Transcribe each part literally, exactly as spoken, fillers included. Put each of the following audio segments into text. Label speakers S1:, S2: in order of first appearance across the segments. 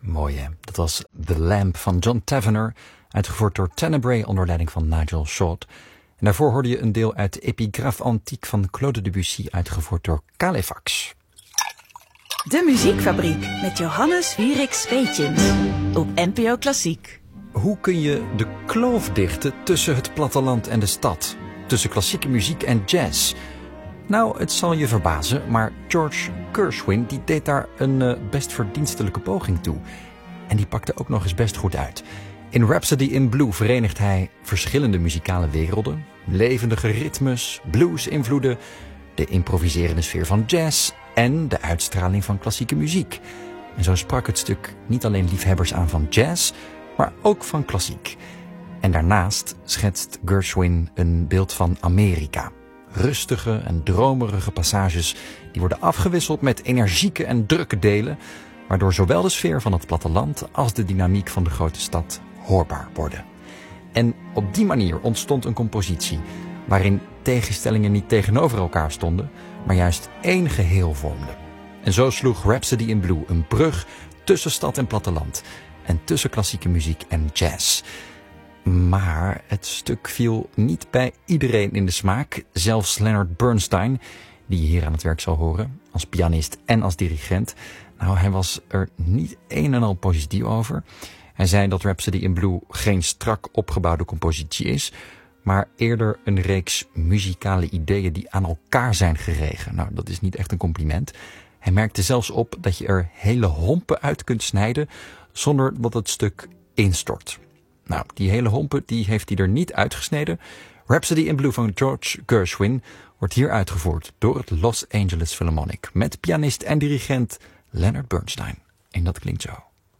S1: Mooi hè, dat was The Lamp van John Tavener, uitgevoerd door Tenebrae onder leiding van Nigel Short. En daarvoor hoorde je een deel uit de Epigraphe Antique van Claude Debussy, uitgevoerd door Calefax.
S2: De Muziekfabriek met Johannes Wieriks Weetjens op N P O Klassiek.
S1: Hoe kun je de kloof dichten tussen het platteland en de stad? Tussen klassieke muziek en jazz? Nou, het zal je verbazen, maar George Gershwin die deed daar een uh, best verdienstelijke poging toe. En die pakte ook nog eens best goed uit. In Rhapsody in Blue verenigt hij verschillende muzikale werelden, levendige ritmes, blues-invloeden, de improviserende sfeer van jazz en de uitstraling van klassieke muziek. En zo sprak het stuk niet alleen liefhebbers aan van jazz, maar ook van klassiek. En daarnaast schetst Gershwin een beeld van Amerika. Rustige en dromerige passages die worden afgewisseld met energieke en drukke delen, waardoor zowel de sfeer van het platteland als de dynamiek van de grote stad hoorbaar worden. En op die manier ontstond een compositie waarin tegenstellingen niet tegenover elkaar stonden, maar juist één geheel vormden. En zo sloeg Rhapsody in Blue een brug tussen stad en platteland en tussen klassieke muziek en jazz. Maar het stuk viel niet bij iedereen in de smaak. Zelfs Leonard Bernstein, die je hier aan het werk zal horen, als pianist en als dirigent. Nou, hij was er niet een en al positief over. Hij zei dat Rhapsody in Blue geen strak opgebouwde compositie is, maar eerder een reeks muzikale ideeën die aan elkaar zijn geregen. Nou, dat is niet echt een compliment. Hij merkte zelfs op dat je er hele hompen uit kunt snijden zonder dat het stuk instort. Nou, die hele hompen die heeft hij er niet uitgesneden. Rhapsody in Blue van George Gershwin wordt hier uitgevoerd door het Los Angeles Philharmonic met pianist en dirigent Leonard Bernstein. En dat klinkt zo.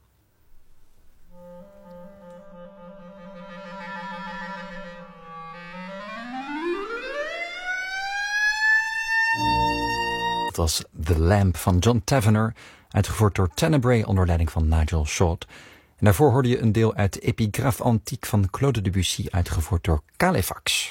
S1: Dat was The Lamp van John Tavener, uitgevoerd door Tenebrae onder leiding van Nigel Short. En daarvoor hoorde je een deel uit de Epigraphe Antique van Claude Debussy, uitgevoerd door Calefax.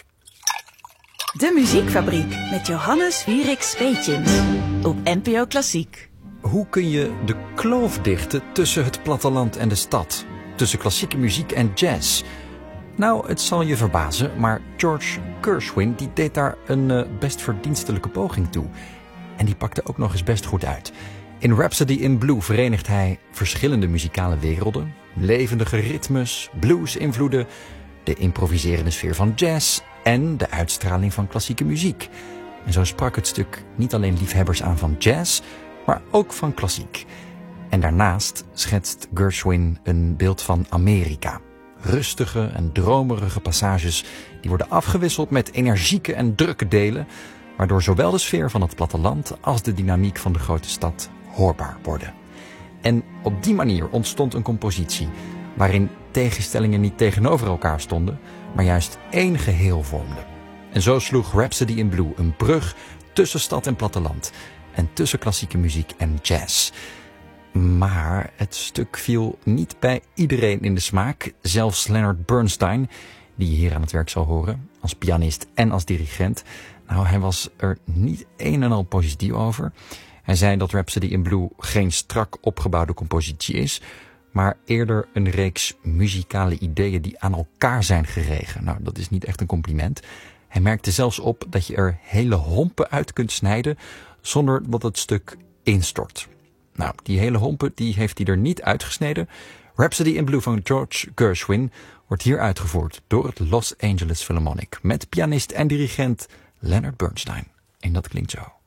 S2: De Muziekfabriek met Johannes Wieriks Weetjens op N P O Klassiek.
S1: Hoe kun je de kloof dichten tussen het platteland en de stad? Tussen klassieke muziek en jazz? Nou, het zal je verbazen, maar George Gershwin die deed daar een uh, best verdienstelijke poging toe. En die pakte ook nog eens best goed uit. In Rhapsody in Blue verenigt hij verschillende muzikale werelden, levendige ritmes, blues-invloeden, de improviserende sfeer van jazz en de uitstraling van klassieke muziek. En zo sprak het stuk niet alleen liefhebbers aan van jazz, maar ook van klassiek. En daarnaast schetst Gershwin een beeld van Amerika. Rustige en dromerige passages die worden afgewisseld met energieke en drukke delen, waardoor zowel de sfeer van het platteland als de dynamiek van de grote stad hoorbaar worden. En op die manier ontstond een compositie waarin tegenstellingen niet tegenover elkaar stonden, maar juist één geheel vormden. En zo sloeg Rhapsody in Blue een brug tussen stad en platteland en tussen klassieke muziek en jazz. Maar het stuk viel niet bij iedereen in de smaak. Zelfs Leonard Bernstein, die je hier aan het werk zal horen, als pianist en als dirigent. Nou, hij was er niet een en al positief over. Hij zei dat Rhapsody in Blue geen strak opgebouwde compositie is, maar eerder een reeks muzikale ideeën die aan elkaar zijn geregen. Nou, dat is niet echt een compliment. Hij merkte zelfs op dat je er hele hompen uit kunt snijden zonder dat het stuk instort. Nou, die hele hompen die heeft hij er niet uitgesneden. Rhapsody in Blue van George Gershwin wordt hier uitgevoerd door het Los Angeles Philharmonic met pianist en dirigent Leonard Bernstein. En dat klinkt zo.